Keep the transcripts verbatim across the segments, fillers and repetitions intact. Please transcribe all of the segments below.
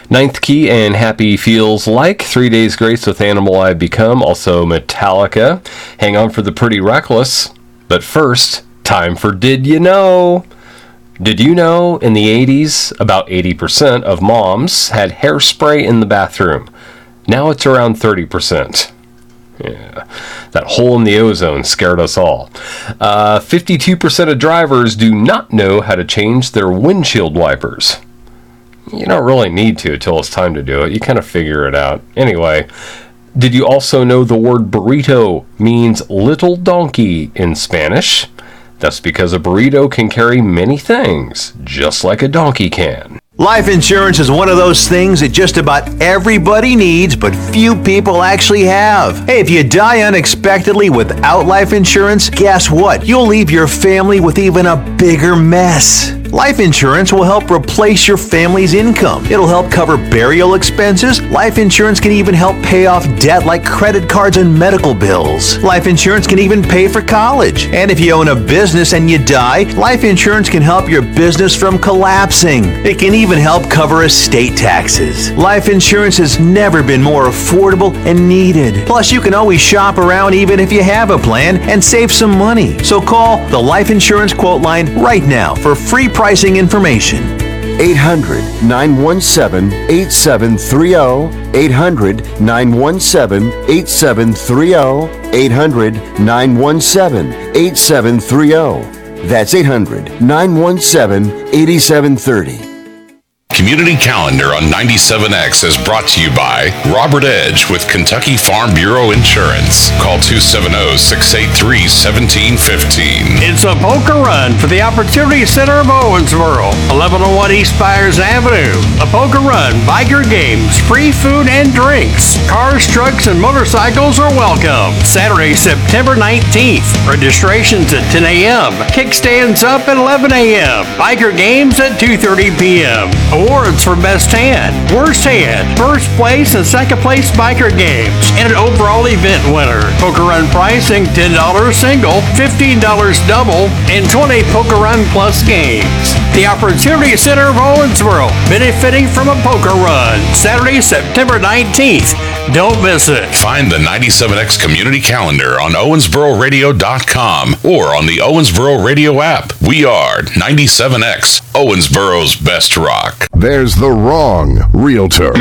Ninth Key and Happy Feels Like. Three Days Grace with Animal I've Become. Also Metallica. Hang On for the Pretty Reckless. But first, time for Did You Know? Did you know in the eighties, about eighty percent of moms had hairspray in the bathroom? Now it's around thirty percent. Yeah, that hole in the ozone scared us all. Uh, fifty-two percent of drivers do not know how to change their windshield wipers. You don't really need to until it's time to do it. You kind of figure it out. Anyway, did you also know the word burrito means little donkey in Spanish? That's because a burrito can carry many things, just like a donkey can. Life insurance is one of those things that just about everybody needs, but few people actually have. Hey, if you die unexpectedly without life insurance, guess what? You'll leave your family with even a bigger mess. Life insurance will help replace your family's income. It'll help cover burial expenses. Life insurance can even help pay off debt like credit cards and medical bills. Life insurance can even pay for college. And if you own a business and you die, life insurance can help your business from collapsing. It can even help cover estate taxes. Life insurance has never been more affordable and needed. Plus, you can always shop around even if you have a plan and save some money. So call the Life Insurance Quote Line right now for free pricing information. eight hundred, nine one seven, eight seven three zero. eight hundred, nine one seven, eight seven three zero. eight hundred, nine one seven, eight seven three zero. That's eight hundred, nine one seven, eight seven three zero. Community Calendar on ninety-seven X is brought to you by Robert Edge with Kentucky Farm Bureau Insurance. Call two seven zero, six eight three, one seven one five. It's a poker run for the Opportunity Center of Owensboro, eleven oh one East Byers Avenue. A poker run, biker games, free food and drinks. Cars, trucks, and motorcycles are welcome. Saturday, September nineteenth. Registrations at ten a.m. Kickstands up at eleven a.m. Biker games at two thirty p.m. Awards for Best Hand, Worst Hand, First Place and Second Place Biker Games, and an overall event winner. Poker Run pricing ten dollars single, fifteen dollars double, and twenty dollars Poker Run Plus games. The Opportunity Center of Owensboro, benefiting from a poker run. Saturday, September nineteenth. Don't miss it. Find the ninety-seven X Community Calendar on owensboro radio dot com or on the Owensboro Radio app. We are ninety-seven X, Owensboro's best rock. There's the wrong realtor.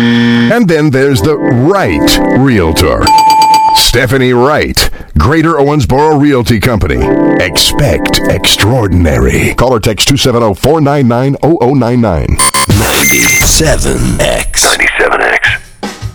And then there's the right realtor. Stephanie Wright, Greater Owensboro Realty Company. Expect extraordinary. Call or text two seven zero, four nine nine, zero zero nine nine. ninety-seven X.